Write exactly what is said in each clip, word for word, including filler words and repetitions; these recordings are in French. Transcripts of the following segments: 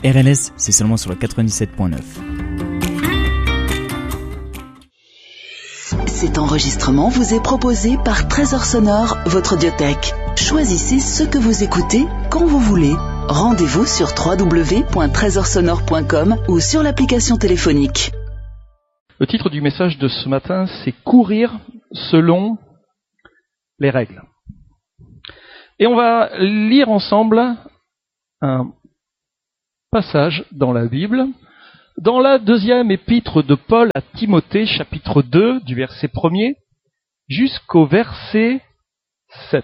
R L S, c'est seulement sur le quatre-vingt-dix-sept point neuf. Cet enregistrement vous est proposé par Trésor Sonore, votre audiothèque. Choisissez ce que vous écoutez quand vous voulez. Rendez-vous sur w w w point trésor sonore point com ou sur l'application téléphonique. Le titre du message de ce matin, c'est « Courir selon les règles ». Et on va lire ensemble un passage dans la Bible, dans la deuxième épître de Paul à Timothée, chapitre deux, du verset premier, jusqu'au verset sept.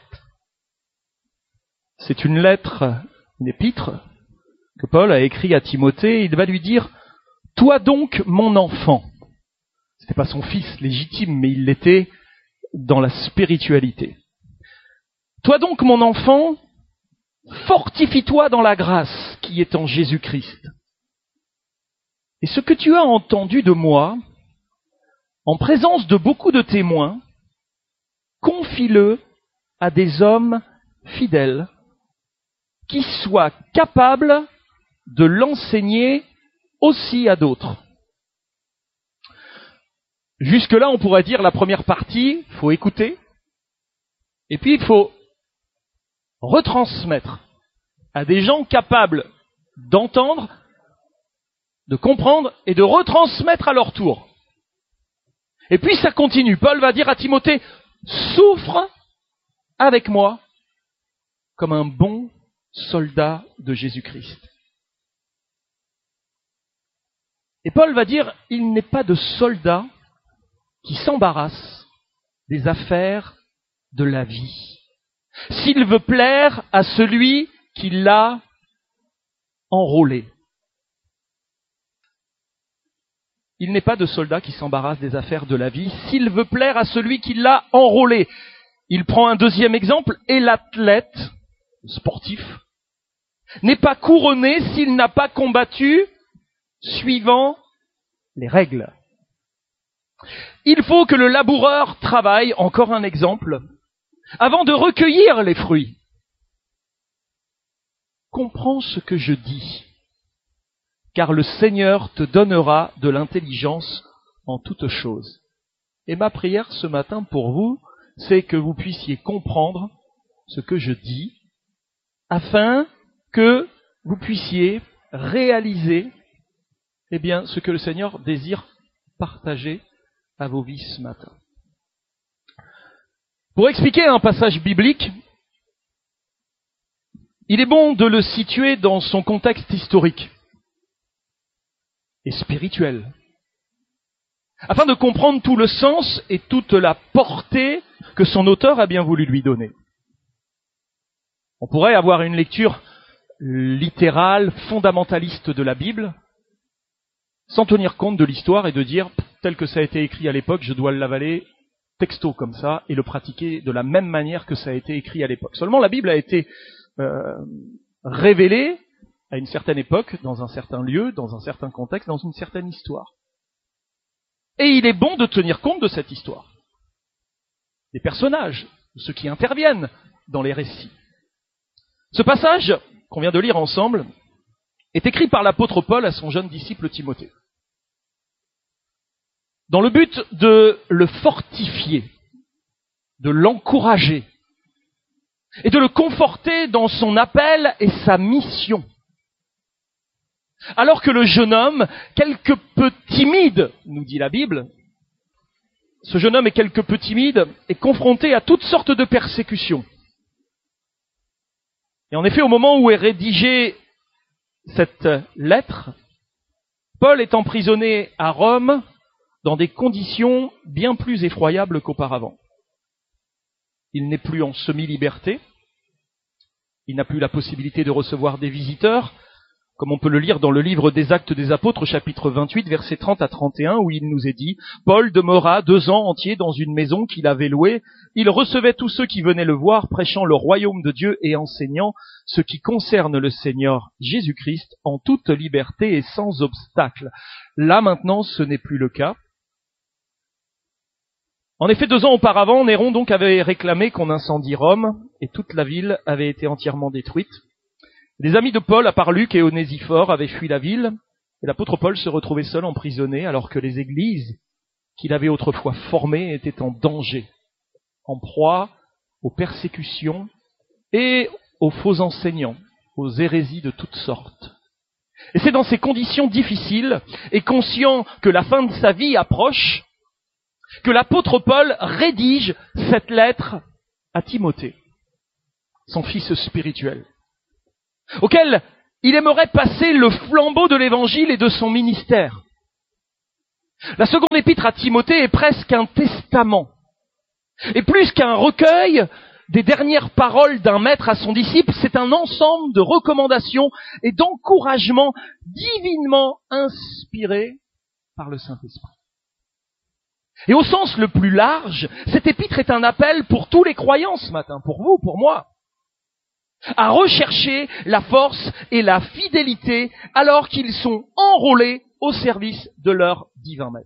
C'est une lettre, une épître, que Paul a écrit à Timothée. Il va lui dire « Toi donc, mon enfant ». Ce n'était pas son fils légitime, mais il l'était dans la spiritualité. « Toi donc, mon enfant, fortifie-toi dans la grâce qui est en Jésus-Christ. Et ce que tu as entendu de moi, en présence de beaucoup de témoins, confie-le à des hommes fidèles qui soient capables de l'enseigner aussi à d'autres. » Jusque-là, on pourrait dire la première partie, il faut écouter, et puis il faut retransmettre à des gens capables d'entendre, de comprendre et de retransmettre à leur tour. Et puis ça continue. Paul va dire à Timothée, souffre avec moi comme un bon soldat de Jésus-Christ. Et Paul va dire, il n'est pas de soldat qui s'embarrasse des affaires de la vie, s'il veut plaire à celui qui l'a enrôlé. Il n'est pas de soldat qui s'embarrasse des affaires de la vie, s'il veut plaire à celui qui l'a enrôlé. Il prend un deuxième exemple, et l'athlète, le sportif, n'est pas couronné s'il n'a pas combattu suivant les règles. Il faut que le laboureur travaille, encore un exemple, avant de recueillir les fruits. Comprends ce que je dis, car le Seigneur te donnera de l'intelligence en toutes choses. Et ma prière ce matin pour vous, c'est que vous puissiez comprendre ce que je dis, afin que vous puissiez réaliser eh bien, ce que le Seigneur désire partager à vos vies ce matin. Pour expliquer un passage biblique, il est bon de le situer dans son contexte historique et spirituel, afin de comprendre tout le sens et toute la portée que son auteur a bien voulu lui donner. On pourrait avoir une lecture littérale, fondamentaliste de la Bible, sans tenir compte de l'histoire et de dire, tel que ça a été écrit à l'époque, je dois l'avaler texto comme ça et le pratiquer de la même manière que ça a été écrit à l'époque. Seulement la Bible a été euh, révélée à une certaine époque, dans un certain lieu, dans un certain contexte, dans une certaine histoire. Et il est bon de tenir compte de cette histoire, des personnages, de ceux qui interviennent dans les récits. Ce passage qu'on vient de lire ensemble est écrit par l'apôtre Paul à son jeune disciple Timothée, dans le but de le fortifier, de l'encourager et de le conforter dans son appel et sa mission. Alors que le jeune homme, quelque peu timide, nous dit la Bible, ce jeune homme est quelque peu timide, est confronté à toutes sortes de persécutions. Et en effet, au moment où est rédigée cette lettre, Paul est emprisonné à Rome dans des conditions bien plus effroyables qu'auparavant. Il n'est plus en semi-liberté, il n'a plus la possibilité de recevoir des visiteurs, comme on peut le lire dans le livre des Actes des Apôtres, chapitre vingt-huit, versets trente à trente et un, où il nous est dit « Paul demeura deux ans entiers dans une maison qu'il avait louée. Il recevait tous ceux qui venaient le voir, prêchant le royaume de Dieu et enseignant ce qui concerne le Seigneur Jésus-Christ en toute liberté et sans obstacle. » Là maintenant, ce n'est plus le cas. En effet, deux ans auparavant, Néron donc avait réclamé qu'on incendie Rome, et toute la ville avait été entièrement détruite. Les amis de Paul, à part Luc et Onésiphore, avaient fui la ville, et l'apôtre Paul se retrouvait seul emprisonné, alors que les églises qu'il avait autrefois formées étaient en danger, en proie aux persécutions et aux faux enseignants, aux hérésies de toutes sortes. Et c'est dans ces conditions difficiles, et conscient que la fin de sa vie approche, que l'apôtre Paul rédige cette lettre à Timothée, son fils spirituel, auquel il aimerait passer le flambeau de l'évangile et de son ministère. La seconde épître à Timothée est presque un testament, et plus qu'un recueil des dernières paroles d'un maître à son disciple, c'est un ensemble de recommandations et d'encouragements divinement inspirés par le Saint-Esprit. Et au sens le plus large, cette épître est un appel pour tous les croyants ce matin, pour vous, pour moi, à rechercher la force et la fidélité alors qu'ils sont enrôlés au service de leur divin maître.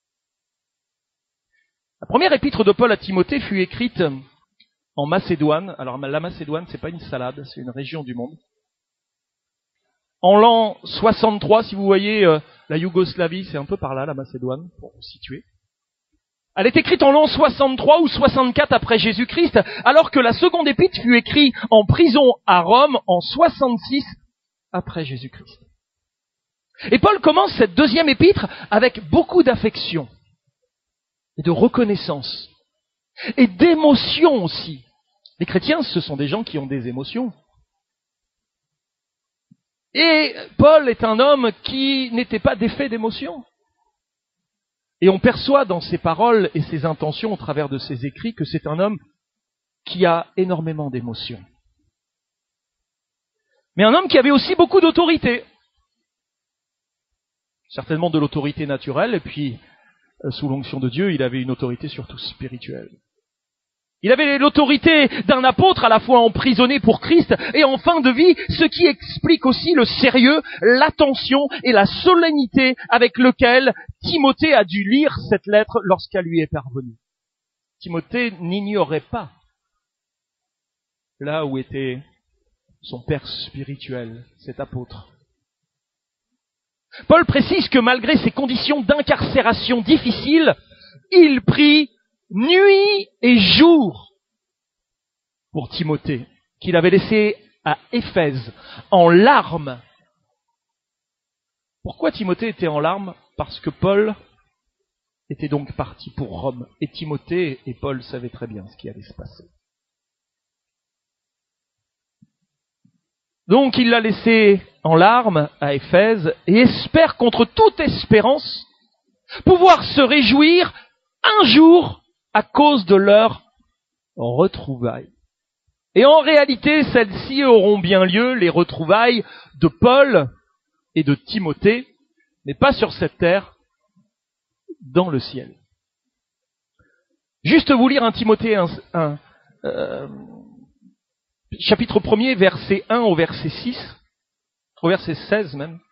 La première épître de Paul à Timothée fut écrite en Macédoine. Alors la Macédoine, c'est pas une salade, c'est une région du monde. En l'an soixante-trois, si vous voyez euh, la Yougoslavie, c'est un peu par là, la Macédoine, pour vous situer. Elle est écrite en l'an soixante-trois ou soixante-quatre après Jésus-Christ, alors que la seconde épître fut écrite en prison à Rome en soixante-six après Jésus-Christ. Et Paul commence cette deuxième épître avec beaucoup d'affection et de reconnaissance et d'émotion aussi. Les chrétiens, ce sont des gens qui ont des émotions. Et Paul est un homme qui n'était pas défait d'émotions. Et on perçoit dans ses paroles et ses intentions au travers de ses écrits que c'est un homme qui a énormément d'émotions. Mais un homme qui avait aussi beaucoup d'autorité. Certainement de l'autorité naturelle, et puis, sous l'onction de Dieu, il avait une autorité surtout spirituelle. Il avait l'autorité d'un apôtre à la fois emprisonné pour Christ et en fin de vie, ce qui explique aussi le sérieux, l'attention et la solennité avec lequel Timothée a dû lire cette lettre lorsqu'elle lui est parvenue. Timothée n'ignorait pas là où était son père spirituel, cet apôtre. Paul précise que malgré ces conditions d'incarcération difficiles, il prie nuit et jour pour Timothée, qu'il avait laissé à Éphèse, en larmes. Pourquoi Timothée était en larmes ? Parce que Paul était donc parti pour Rome. Et Timothée et Paul savaient très bien ce qui allait se passer. Donc il l'a laissé en larmes à Éphèse et espère contre toute espérance pouvoir se réjouir un jour à cause de leur retrouvailles. Et en réalité, celles-ci auront bien lieu, les retrouvailles de Paul et de Timothée, mais pas sur cette terre, dans le ciel. Juste vous lire un Timothée, un, un euh, chapitre premier, verset un au verset six, au verset seize même.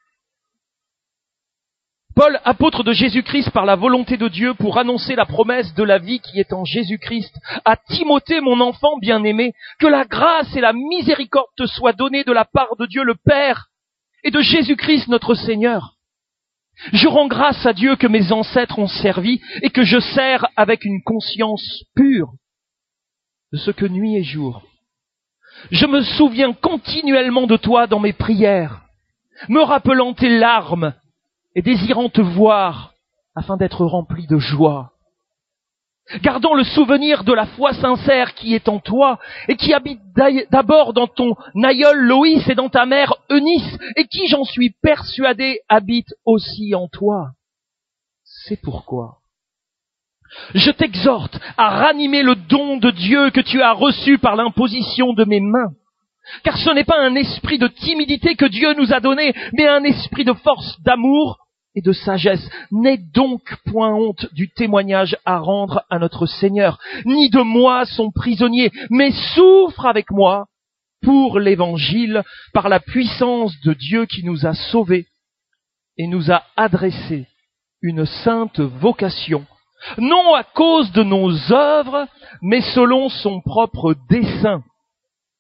Paul, apôtre de Jésus-Christ par la volonté de Dieu pour annoncer la promesse de la vie qui est en Jésus-Christ, à Timothée, mon enfant bien-aimé, que la grâce et la miséricorde te soient données de la part de Dieu le Père et de Jésus-Christ notre Seigneur. Je rends grâce à Dieu que mes ancêtres ont servi et que je sers avec une conscience pure de ce que nuit et jour. Je me souviens continuellement de toi dans mes prières, me rappelant tes larmes et désirant te voir afin d'être rempli de joie. Gardant le souvenir de la foi sincère qui est en toi et qui habite d'abord dans ton aïeul Loïs et dans ta mère Eunice et qui, j'en suis persuadé, habite aussi en toi. C'est pourquoi je t'exhorte à ranimer le don de Dieu que tu as reçu par l'imposition de mes mains. Car ce n'est pas un esprit de timidité que Dieu nous a donné, mais un esprit de force, d'amour et de sagesse. N'aie donc point honte du témoignage à rendre à notre Seigneur, ni de moi son prisonnier, mais souffre avec moi pour l'Évangile par la puissance de Dieu qui nous a sauvés et nous a adressé une sainte vocation, non à cause de nos œuvres, mais selon son propre dessein,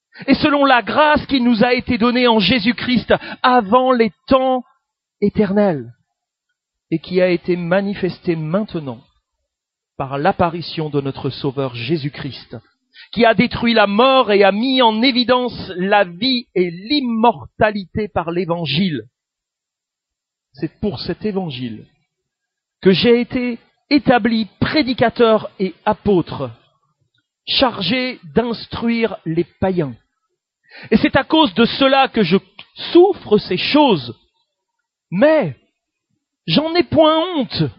et selon la grâce qui nous a été donnée en Jésus-Christ avant les temps éternels, et qui a été manifestée maintenant par l'apparition de notre Sauveur Jésus-Christ, qui a détruit la mort et a mis en évidence la vie et l'immortalité par l'Évangile. C'est pour cet Évangile que j'ai été établi prédicateur et apôtre, chargé d'instruire les païens. Et c'est à cause de cela que je souffre ces choses. Mais j'en ai point honte,